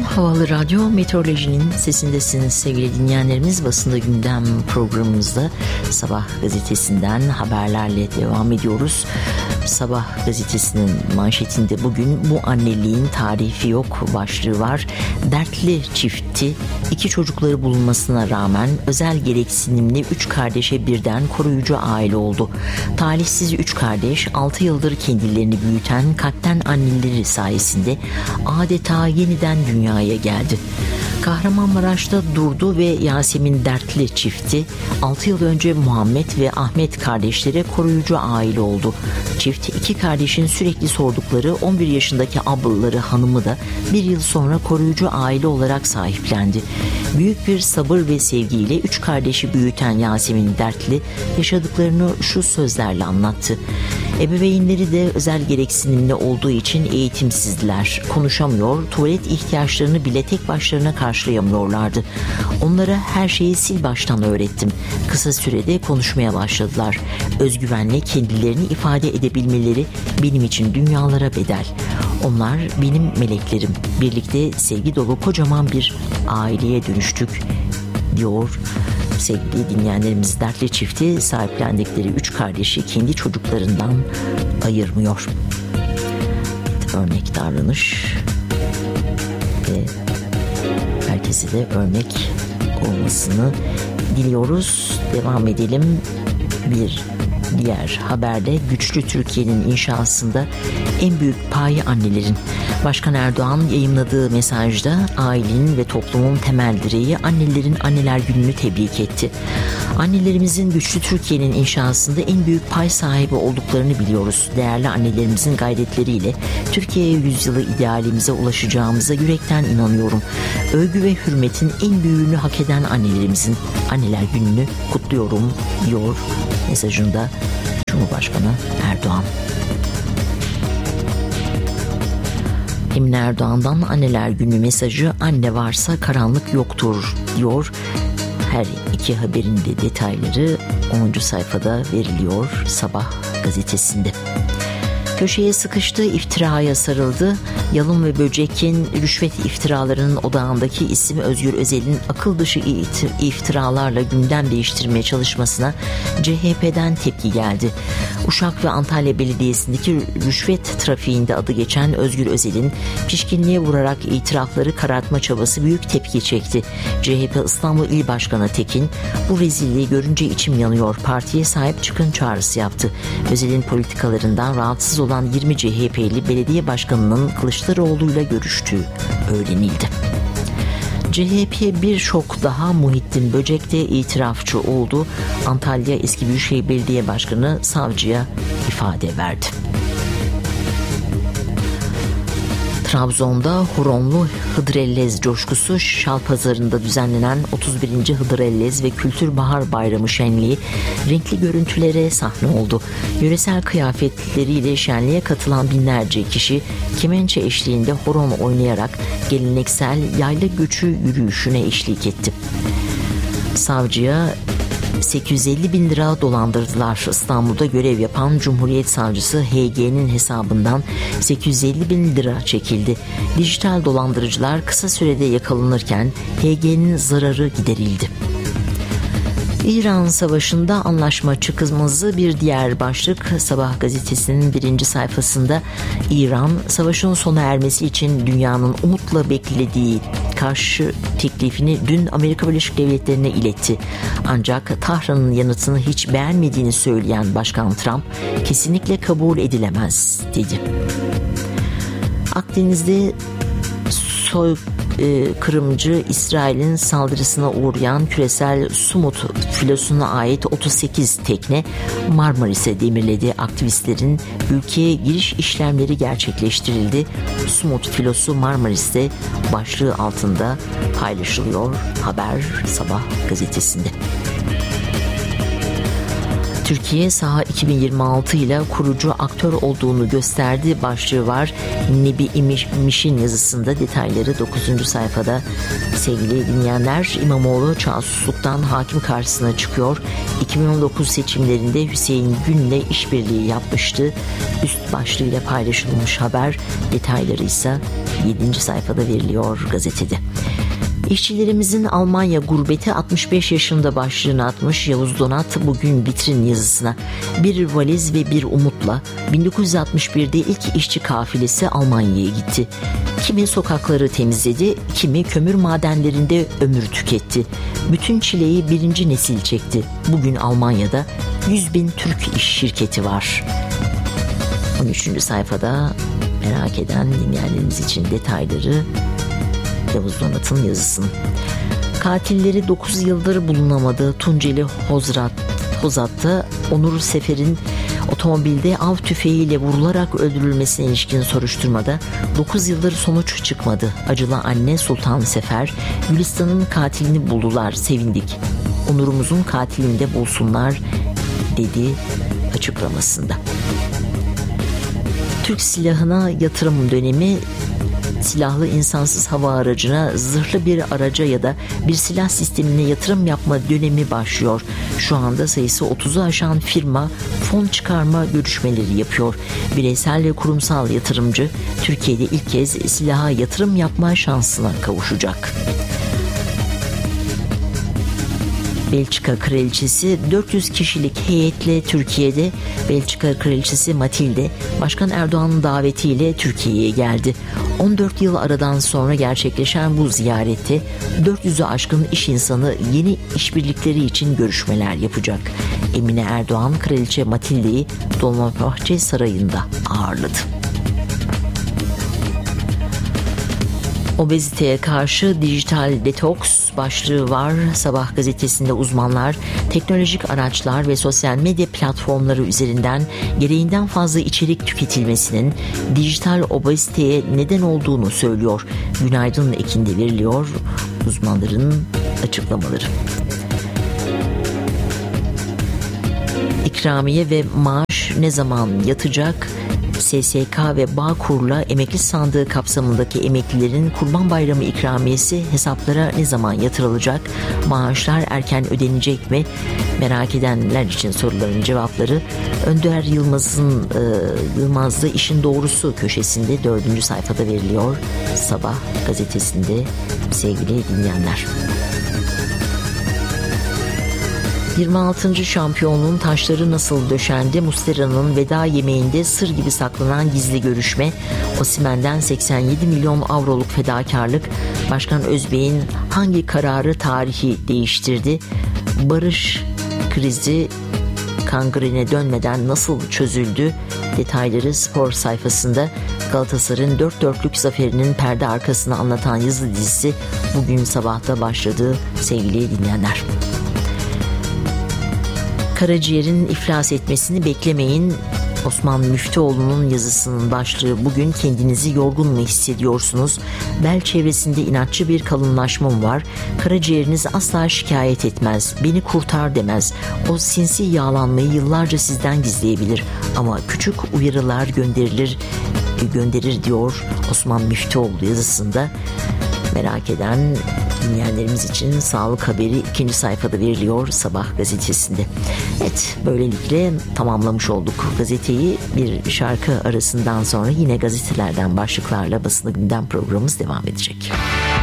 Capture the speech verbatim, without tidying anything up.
Havalı Radyo, meteorolojinin sesindesiniz sevgili dinleyenlerimiz. Basında gündem programımızda Sabah gazetesinden haberlerle devam ediyoruz. Sabah gazetesinin manşetinde bugün "Bu anneliğin tarifi yok" başlığı var. Dertli çifti iki çocukları bulunmasına rağmen özel gereksinimli üç kardeşe birden koruyucu aile oldu. Talihsiz üç kardeş altı yıldır kendilerini büyüten kalpten anneleri sayesinde adeta yeniden dünyaya geldi. Kahramanmaraş'ta Durdu ve Yasemin Dertli çifti altı yıl önce Muhammed ve Ahmet kardeşlere koruyucu aile oldu. Çift iki kardeşin sürekli sordukları on bir yaşındaki ablaları hanımı da bir yıl sonra koruyucu aile olarak sahiplendi. Büyük bir sabır ve sevgiyle üç kardeşi büyüten Yasemin Dertli yaşadıklarını şu sözlerle anlattı. Ebeveynleri de özel gereksinimli olduğu için eğitimsizdiler. Konuşamıyor, tuvalet ihtiyaçlarını bile tek başlarına karşılayamıyorlardı. Onlara her şeyi sil baştan öğrettim. Kısa sürede konuşmaya başladılar. Özgüvenle kendilerini ifade edebilmeleri benim için dünyalara bedel. Onlar benim meleklerim. Birlikte sevgi dolu kocaman bir aileye dönüştük, diyor. Sevgili dinleyenlerimiz, dertli çifti sahiplendikleri üç kardeşi kendi çocuklarından ayırmıyor. Örnek davranış ve herkese de örnek olmasını diliyoruz. Devam edelim. Bir diğer haberde güçlü Türkiye'nin inşasında en büyük payı annelerin. Başkan Erdoğan yayımladığı mesajda ailenin ve toplumun temel direği annelerin Anneler Günü'nü tebrik etti. Annelerimizin güçlü Türkiye'nin inşasında en büyük pay sahibi olduklarını biliyoruz. Değerli annelerimizin gayretleriyle Türkiye'ye yüzyılı idealimize ulaşacağımıza yürekten inanıyorum. Övgü ve hürmetin en büyüğünü hak eden annelerimizin Anneler Günü'nü kutluyorum, diyor mesajında Cumhurbaşkanı Erdoğan. Emine Erdoğan'dan Anneler Günü mesajı: anne varsa karanlık yoktur, diyor. Her iki haberin de detayları onuncu sayfada veriliyor Sabah gazetesinde. Köşeye sıkıştı, iftiraya sarıldı. Yalın ve Böcek'in rüşvet iftiralarının odağındaki isim Özgür Özel'in akıl dışı iftiralarla gündem değiştirmeye çalışmasına C H P'den tepki geldi. Uşak ve Antalya Belediyesi'ndeki rüşvet trafiğinde adı geçen Özgür Özel'in pişkinliğe vurarak itirafları karartma çabası büyük tepki çekti. C H P İstanbul İl Başkanı Tekin, "Bu rezilliği görünce içim yanıyor, partiye sahip çıkın" çağrısı yaptı. Özel'in politikalarından rahatsız olan yirmi C H P'li belediye başkanının Kılıçdaroğlu'yla görüştüğü öğrenildi. C H P bir şok daha, Muhittin Böcek de itirafçı oldu. Antalya Eski Büyükşehir Belediye Başkanı savcıya ifade verdi. Trabzon'da Huronlu Hıdrellez coşkusu, Şalpazarı'nda düzenlenen otuz birinci Hıdrellez ve Kültür Bahar Bayramı şenliği renkli görüntülere sahne oldu. Yöresel kıyafetleriyle şenliğe katılan binlerce kişi kemençe eşliğinde horon oynayarak geleneksel yayla göçü yürüyüşüne eşlik etti. Savcıya sekiz yüz elli bin lira dolandırdılar. İstanbul'da görev yapan Cumhuriyet Savcısı H G'nin hesabından sekiz yüz elli bin lira çekildi. Dijital dolandırıcılar kısa sürede yakalanırken H G'nin zararı giderildi. İran Savaşı'nda anlaşma çıkmazı bir diğer başlık. Sabah gazetesinin birinci sayfasında İran, savaşın sona ermesi için dünyanın umutla beklediği karşı teklifini dün Amerika Birleşik Devletleri'ne iletti. Ancak Tahran'ın yanıtını hiç beğenmediğini söyleyen Başkan Trump, kesinlikle kabul edilemez, dedi. Akdeniz'de soy Kırımcı İsrail'in saldırısına uğrayan küresel Sumut filosuna ait otuz sekiz tekne Marmaris'e demirledi. Aktivistlerin ülkeye giriş işlemleri gerçekleştirildi. Sumut filosu Marmaris'te başlığı altında paylaşılıyor Haber Sabah gazetesinde. Türkiye Saha iki bin yirmi altı ile kurucu aktör olduğunu gösterdi başlığı var. Nebi İmiş'in yazısında, detayları dokuzuncu sayfada. Sevgili dinleyenler, İmamoğlu casusluktan hakim karşısına çıkıyor. iki bin on dokuz seçimlerinde Hüseyin Gün'le işbirliği yapmıştı. Üst başlığıyla paylaşılmış haber, detayları ise yedinci sayfada veriliyor gazetede. İşçilerimizin Almanya gurbeti altmış beş yaşında başlığını atmış Yavuz Donat bugün vitrin yazısına. Bir valiz ve bir umutla bin dokuz yüz altmış birde ilk işçi kafilesi Almanya'ya gitti. Kimi sokakları temizledi, kimi kömür madenlerinde ömür tüketti. Bütün çileyi birinci nesil çekti. Bugün Almanya'da yüz bin Türk iş şirketi var. on üçüncü sayfada merak eden dinleyenlerimiz için detayları Yavuz Donat'ın yazısını. Katilleri dokuz yıldır bulunamadı. Tunceli Hozrat, Hozat'ta Onur Sefer'in otomobilde av tüfeğiyle vurularak öldürülmesine ilişkin soruşturmada dokuz yıldır sonuç çıkmadı. Acılı anne Sultan Sefer, Gülistan'ın katilini buldular, sevindik. Onurumuzun katilini de bulsunlar dedi açıklamasında. Türk silahına yatırım dönemi, silahlı insansız hava aracına, zırhlı bir araca ya da bir silah sistemine yatırım yapma dönemi başlıyor. Şu anda sayısı otuzu aşan firma fon çıkarma görüşmeleri yapıyor. Bireysel ve kurumsal yatırımcı Türkiye'de ilk kez silaha yatırım yapma şansına kavuşacak. Belçika Kraliçesi dört yüz kişilik heyetle Türkiye'de. Belçika Kraliçesi Matilde, Başkan Erdoğan'ın davetiyle Türkiye'ye geldi. on dört yıl aradan sonra gerçekleşen bu ziyarette dört yüzü aşkın iş insanı yeni işbirlikleri için görüşmeler yapacak. Emine Erdoğan, Kraliçe Matilde'yi Dolmabahçe Sarayı'nda ağırladı. Obeziteye karşı dijital detoks başlığı var. Sabah gazetesinde uzmanlar teknolojik araçlar ve sosyal medya platformları üzerinden gereğinden fazla içerik tüketilmesinin dijital obeziteye neden olduğunu söylüyor. Günaydın ekinde veriliyor uzmanların açıklamaları. İkramiye ve maaş ne zaman yatacak? S S K ve Bağkur'la emekli sandığı kapsamındaki emeklilerin Kurban Bayramı ikramiyesi hesaplara ne zaman yatırılacak? Maaşlar erken ödenecek mi? Merak edenler için soruların cevapları Önder Yılmaz'ın e, Yılmaz'da işin doğrusu köşesinde dördüncü sayfada veriliyor. Sabah gazetesinde sevgili dinleyenler. yirmi altıncı şampiyonluğun taşları nasıl döşendi? Muslera'nın veda yemeğinde sır gibi saklanan gizli görüşme. Osimhen'den seksen yedi milyon avroluk fedakarlık. Başkan Özbey'in hangi kararı tarihi değiştirdi? Barış krizi kangrene dönmeden nasıl çözüldü? Detayları spor sayfasında. Galatasaray'ın dört dörtlük zaferinin perde arkasını anlatan yazı dizisi bugün sabahta başladı sevgili dinleyenler. Karaciğerin iflas etmesini beklemeyin. Osman Müftüoğlu'nun yazısının başlığı bugün kendinizi yorgun mu hissediyorsunuz? Bel çevresinde inatçı bir kalınlaşmam var. Karaciğeriniz asla şikayet etmez. Beni kurtar demez. O sinsi yağlanmayı yıllarca sizden gizleyebilir. Ama küçük uyarılar gönderilir, gönderir diyor Osman Müftüoğlu yazısında. Merak eden dinleyenlerimiz için sağlık haberi ikinci sayfada veriliyor Sabah gazetesinde. Evet, böylelikle tamamlamış olduk gazeteyi. Bir şarkı arasından sonra yine gazetelerden başlıklarla basılı gündem programımız devam edecek.